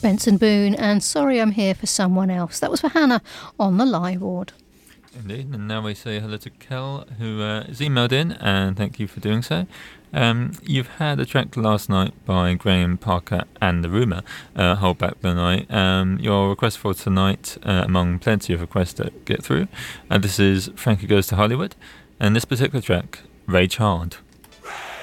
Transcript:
Benson Boone and Sorry I'm Here for Someone Else. That was for Hannah on the live ward. Indeed, and now we say hello to Kel, who has emailed in, and thank you for doing so. You've had a track last night by Graham Parker and The Rumour, Hold Back the Night. Your request for tonight, among plenty of requests that get through, and this is Frankie Goes to Hollywood, and this particular track, Rage Hard.